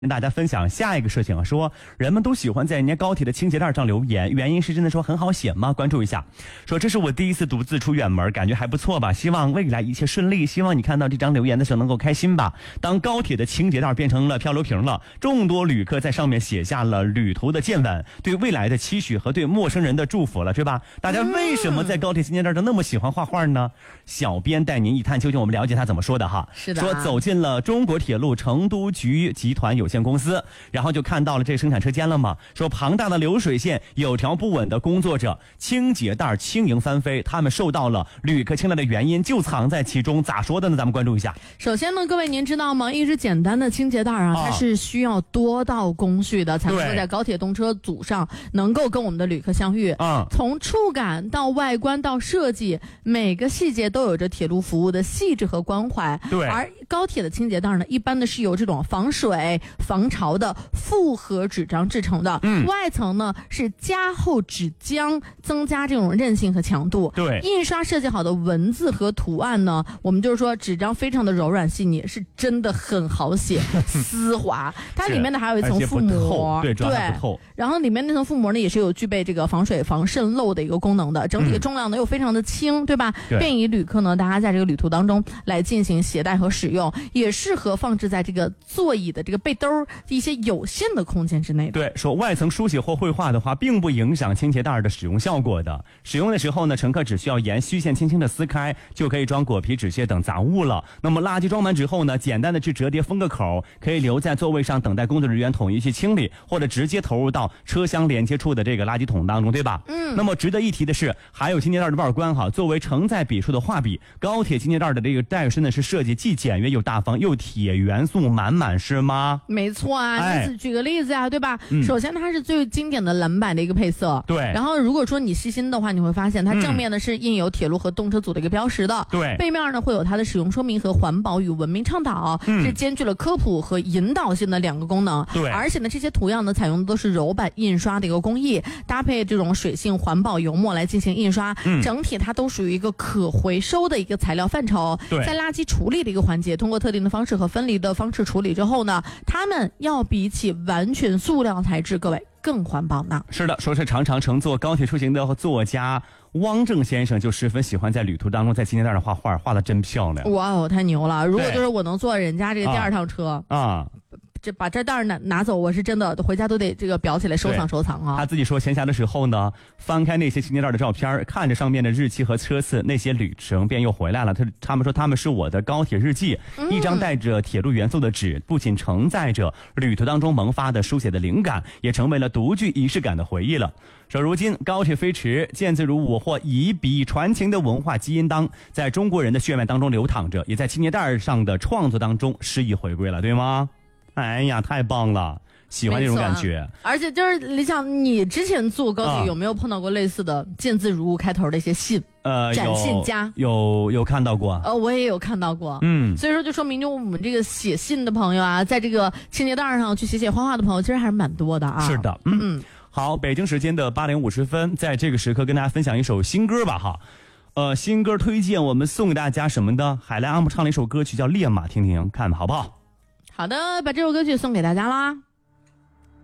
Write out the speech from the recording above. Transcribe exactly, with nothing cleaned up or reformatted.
跟大家分享下一个事情啊，说人们都喜欢在人家高铁的清洁袋上留言，原因是真的说很好写吗？关注一下，说这是我第一次独自出远门，感觉还不错吧，希望未来一切顺利，希望你看到这张留言的时候能够开心吧。当高铁的清洁袋变成了漂流瓶了，众多旅客在上面写下了旅途的见闻，对未来的期许和对陌生人的祝福了，对吧？大家为什么在高铁清洁袋上那么喜欢画画呢？小编带您一探究竟，我们了解他怎么说的哈。 是的、啊， 说走进了中国铁路成都局集团有限公司，然后就看到了这生产车间了嘛。说庞大的流水线，有条不紊的工作着，清洁袋轻盈翻飞，他们受到了旅客青睐的原因就藏在其中，咋说的呢？咱们关注一下。 首先呢，各位您知道吗？一只简单的清洁袋啊，它是需要多道工序的，才能够在高铁动车组上能够跟我们的旅客相遇。 啊， 从触感到外观到设计，每个细节都有着铁路服务的细致和关怀。 对， 而高铁的清洁袋呢，一般的是由这种防水、防潮的复合纸张制成的， 嗯， 外层呢是加厚纸浆，增加这种韧性和强度。 对， 印刷设计好的文字和图案呢，我们就是说纸张非常的柔软细腻，是真的很好写，丝滑。它里面呢还有一层覆膜， 对，主要它不透。 然后里面那层覆膜呢也是有具备这个防水、防渗漏的一个功能的，整体的重量呢又非常的轻，对吧？ 对， 便于旅客呢大家在这个旅途当中来进行携带和使用，也适合放置在这个座椅的这个背兜一些有限的空间之内的。 对，说外层书写或绘画的话，并不影响清洁袋的使用效果的。使用的时候呢，乘客只需要沿虚线轻轻的撕开，就可以装果皮、纸屑等杂物了。那么垃圾装满之后呢，简单的去折叠封个口，可以留在座位上等待工作人员统一去清理，或者直接投入到车厢连接处的这个垃圾桶当中，对吧？ 嗯。 那么值得一提的是，还有清洁袋的外观哈，作为承载笔触的画笔，高铁清洁袋的这个袋身呢是设计既简约又大方，又铁元素满满，是吗？ 没错啊， 哎、 你举个例子啊，对吧？ 嗯、 首先它是最经典的蓝白的一个配色， 对。 然后如果说你细心的话，你会发现它正面呢、嗯、是印有铁路和动车组的一个标识的， 对。 背面呢会有它的使用说明和环保与文明倡导，嗯、是兼具了科普和引导性的两个功能。 对。 而且呢，这些图样呢采用的都是柔版印刷的一个工艺，搭配这种水性环保油墨来进行印刷，嗯、整体它都属于一个可回收的一个材料范畴。 对。 在垃圾处理的一个环节，通过特定的方式和分离的方式处理之后呢，它们要比起完全塑料材质，各位更环保呢。 是的，说是常常乘坐高铁出行的作家汪正先生就十分喜欢在旅途当中在清洁袋上画画，画得真漂亮。 哇哦，太牛了！如果就是我能坐人家这个第二趟车啊。啊这把这袋拿拿走，我是真的回家都得这个裱起来收藏收藏啊。 他自己说，闲暇的时候呢，翻开那些清洁袋的照片，看着上面的日期和车次，那些旅程便又回来了。他他们说他们是我的高铁日记，嗯、一张带着铁路元素的纸，不仅承载着旅途当中萌发的书写的灵感，也成为了独具仪式感的回忆了。说如今高铁飞驰，见字如舞或以笔传情的文化基因当在中国人的血脉当中流淌着，也在清洁袋上的创作当中诗意回归了，对吗？哎呀，太棒了，喜欢这种感觉。 而且就是李想，你之前坐高铁有没有碰到过类似的见字如晤开头的一些信？ 呃， 展信家有有看到过， 呃，我也有看到过， 嗯， 所以说就说明就我们这个写信的朋友啊，在这个清洁袋上去写写画画的朋友，其实还是蛮多的啊。 是的，嗯嗯。好，北京时间的八点五十分，在这个时刻跟大家分享一首新歌吧，哈。呃，新歌推荐我们送给大家什么的？海莱阿姆唱了一首歌曲叫《烈马》，听听看好不好？ 好的，把这首歌曲送给大家啦。